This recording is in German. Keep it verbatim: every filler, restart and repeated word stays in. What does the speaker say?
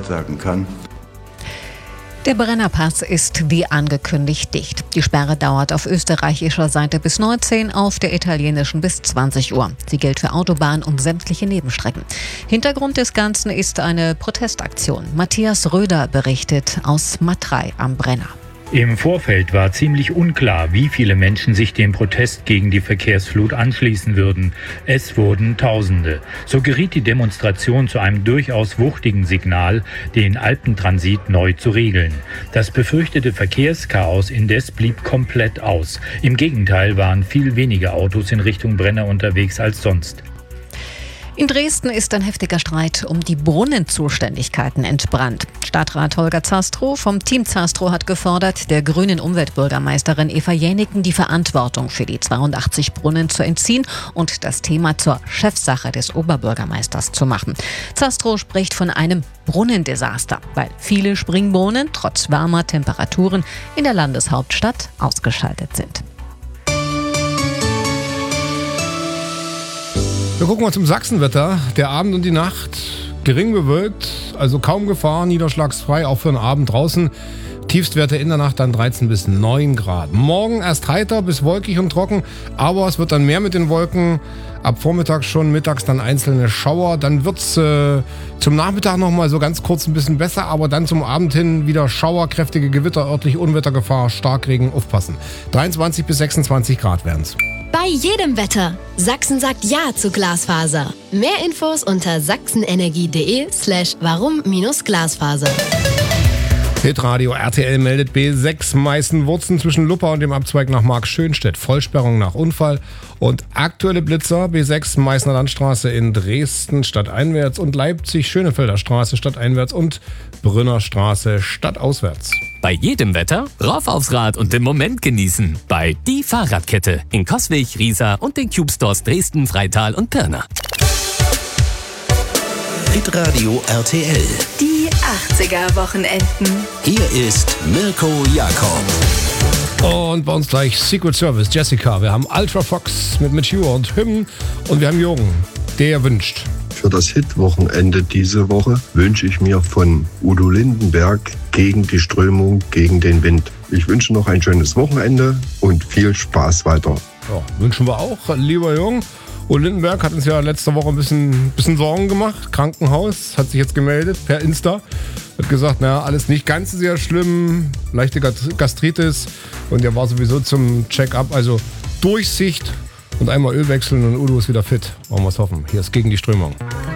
Bescheid sagen kann. Der Brennerpass ist wie angekündigt dicht. Die Sperre dauert auf österreichischer Seite bis neunzehn, auf der italienischen bis zwanzig Uhr. Sie gilt für Autobahn und sämtliche Nebenstrecken. Hintergrund des Ganzen ist eine Protestaktion. Matthias Röder berichtet aus Matrei am Brenner. Im Vorfeld war ziemlich unklar, wie viele Menschen sich dem Protest gegen die Verkehrsflut anschließen würden. Es wurden Tausende. So geriet die Demonstration zu einem durchaus wuchtigen Signal, den Alpentransit neu zu regeln. Das befürchtete Verkehrschaos indes blieb komplett aus. Im Gegenteil waren viel weniger Autos in Richtung Brenner unterwegs als sonst. In Dresden ist ein heftiger Streit um die Brunnenzuständigkeiten entbrannt. Stadtrat Holger Zastrow vom Team Zastrow hat gefordert, der grünen Umweltbürgermeisterin Eva Jäniken die Verantwortung für die zweiundachtzig Brunnen zu entziehen und das Thema zur Chefsache des Oberbürgermeisters zu machen. Zastrow spricht von einem Brunnendesaster, weil viele Springbrunnen trotz warmer Temperaturen in der Landeshauptstadt ausgeschaltet sind. Wir gucken mal zum Sachsenwetter. Der Abend und die Nacht gering bewölkt, also kaum Gefahr, niederschlagsfrei, auch für den Abend draußen. Tiefstwerte in der Nacht dann dreizehn bis neun Grad. Morgen erst heiter bis wolkig und trocken, aber es wird dann mehr mit den Wolken. Ab Vormittag schon, mittags dann einzelne Schauer. Dann wird es äh, zum Nachmittag nochmal so ganz kurz ein bisschen besser, aber dann zum Abend hin wieder Schauer, kräftige Gewitter, örtlich Unwettergefahr, Starkregen, aufpassen. dreiundzwanzig bis sechsundzwanzig Grad werden es. Bei jedem Wetter. Sachsen sagt Ja zu Glasfaser. Mehr Infos unter sachsenenergie.de slash warum minus Glasfaser. Hitradio R T L meldet B sechs Meißenwurzen zwischen Luppa und dem Abzweig nach Markschönstedt. Vollsperrung nach Unfall und aktuelle Blitzer B sechs Meißner Landstraße in Dresden stadteinwärts und Leipzig Schönefelder Straße stadteinwärts und Brünner Straße stadtauswärts. Bei jedem Wetter rauf aufs Rad und den Moment genießen. Bei Die Fahrradkette in Coswig, Riesa und den Cube Stores Dresden, Freital und Pirna. Hitradio R T L. Die achtziger-Wochenenden. Hier ist Mirko Jakob. Und bei uns gleich Secret Service, Jessica. Wir haben Ultra Fox mit Mature und Hymn. Und wir haben Jürgen, der wünscht. Für das Hit-Wochenende diese Woche wünsche ich mir von Udo Lindenberg Gegen die Strömung, gegen den Wind. Ich wünsche noch ein schönes Wochenende und viel Spaß weiter. Ja, wünschen wir auch, lieber Jürgen. Udo Lindenberg hat uns ja letzte Woche ein bisschen, bisschen Sorgen gemacht. Krankenhaus, hat sich jetzt gemeldet per Insta. Hat gesagt, naja, alles nicht ganz sehr schlimm. Leichte Gastritis. Und er war sowieso zum Check-up. Also Durchsicht und einmal Öl wechseln und Udo ist wieder fit. Wollen wir es hoffen. Hier ist Gegen die Strömung.